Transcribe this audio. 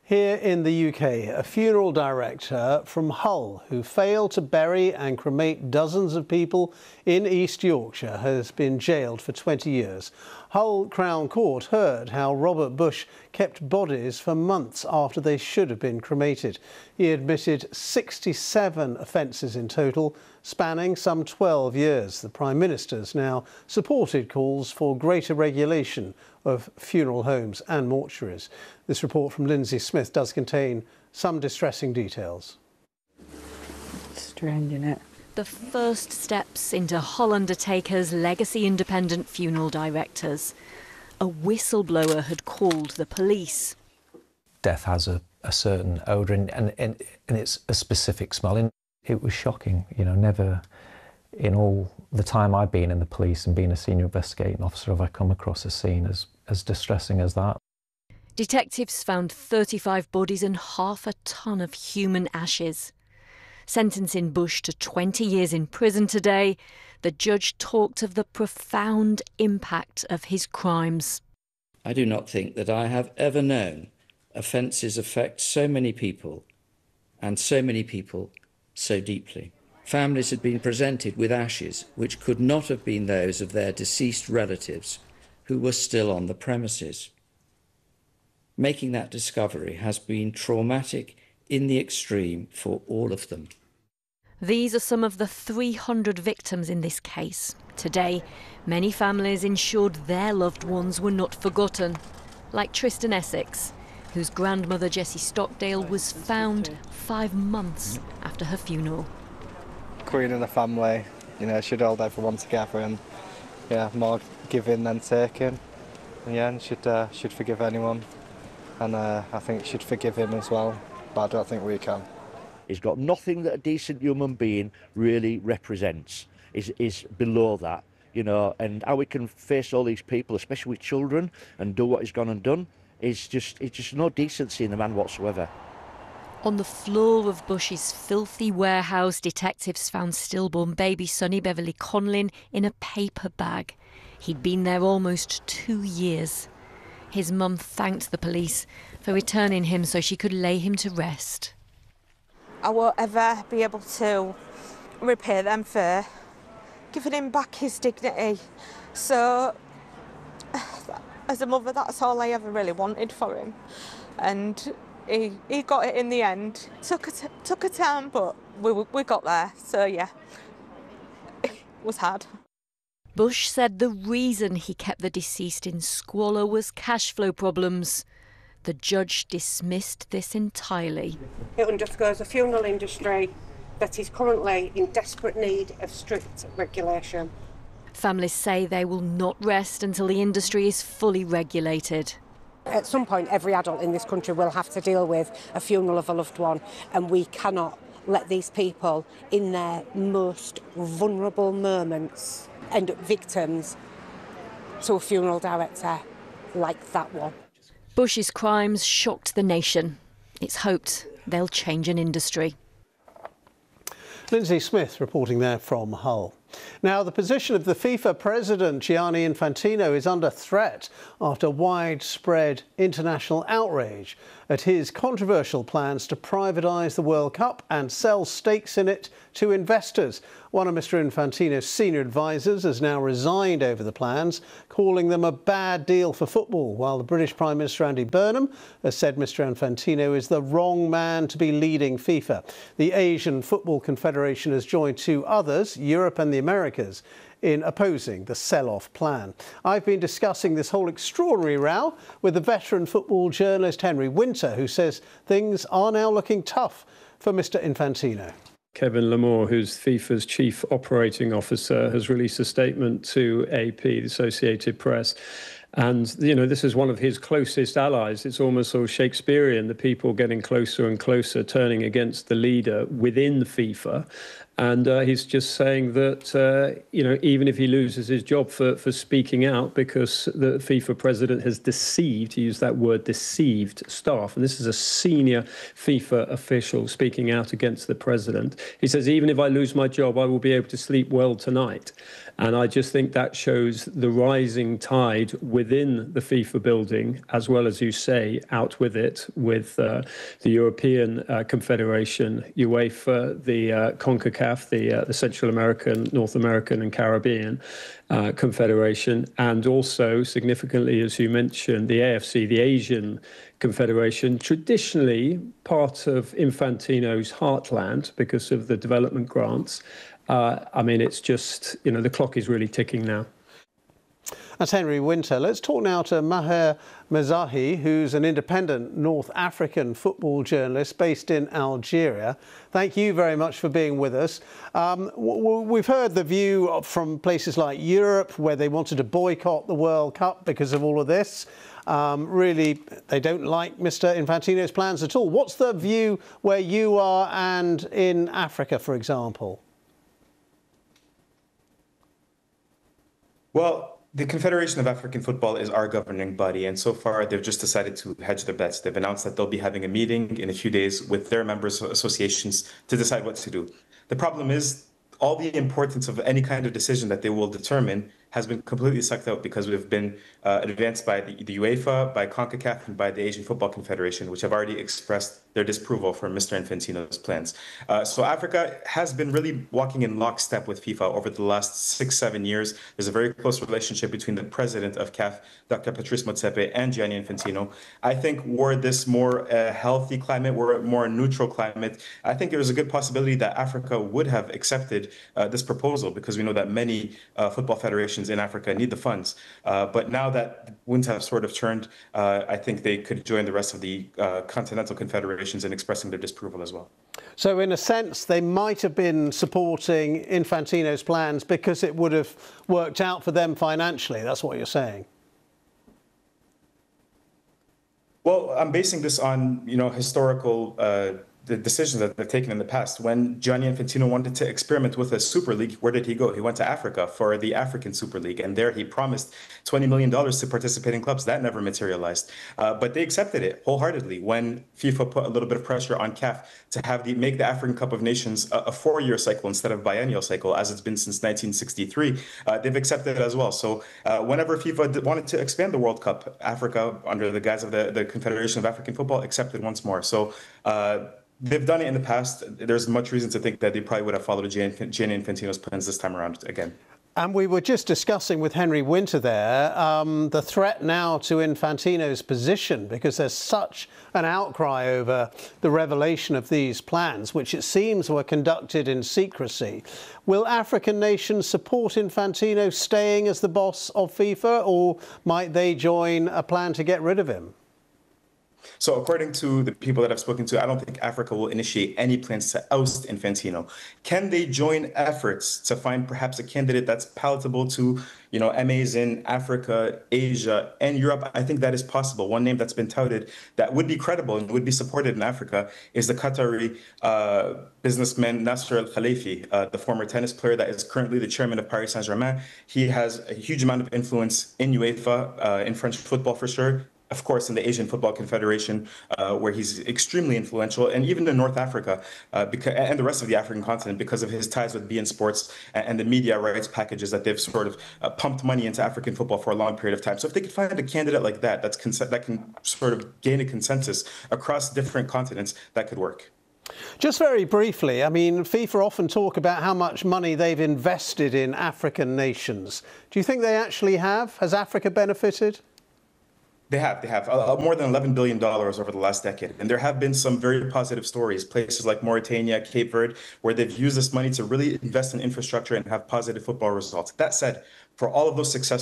Here in the UK, a funeral director from Hull who failed to bury and cremate dozens of people in East Yorkshire has been jailed for 20 years. Hull Crown Court heard how Robert Bush kept bodies for months after they should have been cremated. He admitted 67 offences in total, spanning some 12 years. The Prime Minister's now supported calls for greater regulation of funeral homes and mortuaries. This report from Lindsay Smith does contain some distressing details. Strange, isn't it? The first steps into Hull Undertakers' legacy independent funeral directors. A whistleblower had called the police. Death has a certain odour and it's a specific smell. And it was shocking, you know, never in all the time I've been in the police and being a senior investigating officer have I come across a scene as distressing as that. Detectives found 35 bodies and half a tonne of human ashes. Sentencing Bush to 20 years in prison today, the judge talked of the profound impact of his crimes. I do not think that I have ever known offences affect so many people and so many people so deeply. Families had been presented with ashes which could not have been those of their deceased relatives who were still on the premises. Making that discovery has been traumatic in the extreme for all of them. These are some of the 300 victims in this case. Today, many families ensured their loved ones were not forgotten, like Tristan Essex, whose grandmother Jessie Stockdale was found 5 months after her funeral. Queen of the family, you know, she'd hold everyone together and, yeah, more giving than taking. Yeah, and she'd forgive anyone. And I think she'd forgive him as well, but I don't think we can. He's got nothing that a decent human being really represents, is below that, you know, and how we can face all these people, especially with children, and do what he's gone and done, it's just no decency in the man whatsoever. On the floor of Bush's filthy warehouse, detectives found stillborn baby Sonny Beverly Conlin in a paper bag. He'd been there almost 2 years. His mum thanked the police for returning him so she could lay him to rest. I won't ever be able to repay them for giving him back his dignity. So, as a mother, that's all I ever really wanted for him. And he got it in the end. Took a time, but we got there. So, yeah, it was hard. Bush said the reason he kept the deceased in squalor was cash flow problems. The judge dismissed this entirely. It underscores a funeral industry that is currently in desperate need of strict regulation. Families say they will not rest until the industry is fully regulated. At some point, every adult in this country will have to deal with a funeral of a loved one, and we cannot let these people in their most vulnerable moments end up victims to a funeral director like that one. Bush's crimes shocked the nation. It's hoped they'll change an industry. Lindsay Smith reporting there from Hull. Now, the position of the FIFA president, Gianni Infantino, is under threat after widespread international outrage at his controversial plans to privatise the World Cup and sell stakes in it to investors. One of Mr Infantino's senior advisers has now resigned over the plans, calling them a bad deal for football, while the British Prime Minister Andy Burnham has said Mr Infantino is the wrong man to be leading FIFA. The Asian Football Confederation has joined 2 others, Europe and the Americas, in opposing the sell-off plan. I've been discussing this whole extraordinary row with the veteran football journalist Henry Winter, who says things are now looking tough for Mr Infantino. Kevin Lamore, who's FIFA's chief operating officer, has released a statement to AP, the Associated Press. And, you know, this is one of his closest allies. It's almost sort of Shakespearean, the people getting closer and closer, turning against the leader within FIFA. And he's just saying that, even if he loses his job for speaking out because the FIFA president has deceived, he used that word, deceived staff. And this is a senior FIFA official speaking out against the president. He says, even if I lose my job, I will be able to sleep well tonight. And I just think that shows the rising tide within the FIFA building, as well as you say, out with it, with the European Confederation, UEFA, the CONCACAF, the Central American, North American and Caribbean Confederation, and also significantly, as you mentioned, the AFC, the Asian Confederation, traditionally part of Infantino's heartland because of the development grants. It's just, the clock is really ticking now. That's Henry Winter. Let's talk now to Maher Mezahi, who's an independent North African football journalist based in Algeria. Thank you very much for being with us. We've heard the view from places like Europe where they wanted to boycott the World Cup because of all of this. Really, they don't like Mr. Infantino's plans at all. What's the view where you are and in Africa, for example? Well, the Confederation of African Football is our governing body, and so far they've just decided to hedge their bets. They've announced that they'll be having a meeting in a few days with their members' associations to decide what to do. The problem is all the importance of any kind of decision that they will determine has been completely sucked out because we've been advanced by the UEFA, by CONCACAF, and by the Asian Football Confederation, which have already expressed their disapproval for Mr. Infantino's plans. So Africa has been really walking in lockstep with FIFA over the last 6-7 years. There's a very close relationship between the president of CAF, Dr. Patrice Motsepe, and Gianni Infantino. I think were this more a healthy climate, were it more a neutral climate, I think there was a good possibility that Africa would have accepted this proposal because we know that many football federations in Africa need the funds. But now that winds have sort of turned, I think they could join the rest of the continental confederations in expressing their disapproval as well. So in a sense, they might have been supporting Infantino's plans because it would have worked out for them financially. That's what you're saying. Well, I'm basing this on, historical the decisions that they've taken in the past. When Gianni Infantino wanted to experiment with a Super League, where did he go? He went to Africa for the African Super League, and there he promised $20 million to participating clubs. That never materialized. But they accepted it wholeheartedly when FIFA put a little bit of pressure on CAF to make the African Cup of Nations a 4-year cycle instead of biennial cycle, as it's been since 1963. They've accepted it as well. So whenever FIFA wanted to expand the World Cup, Africa, under the guise of the Confederation of African Football, accepted once more. So they've done it in the past. There's much reason to think that they probably would have followed Gianni Infantino's plans this time around again. And we were just discussing with Henry Winter there the threat now to Infantino's position, because there's such an outcry over the revelation of these plans, which it seems were conducted in secrecy. Will African nations support Infantino staying as the boss of FIFA, or might they join a plan to get rid of him? So according to the people that I've spoken to, I don't think Africa will initiate any plans to oust Infantino. Can they join efforts to find perhaps a candidate that's palatable to, MAs in Africa, Asia, and Europe? I think that is possible. One name that's been touted that would be credible and would be supported in Africa is the Qatari businessman Nasser Al-Khelaifi, the former tennis player that is currently the chairman of Paris Saint-Germain. He has a huge amount of influence in UEFA, in French football for sure. Of course, in the Asian Football Confederation, where he's extremely influential, and even in North Africa and the rest of the African continent, because of his ties with beIN Sports and the media rights packages that they've sort of pumped money into African football for a long period of time. So if they could find a candidate like that, that can sort of gain a consensus across different continents, that could work. Just very briefly, FIFA often talk about how much money they've invested in African nations. Do you think they actually have? Has Africa benefited? They have more than $11 billion over the last decade. And there have been some very positive stories, places like Mauritania, Cape Verde, where they've used this money to really invest in infrastructure and have positive football results. That said, for all of those success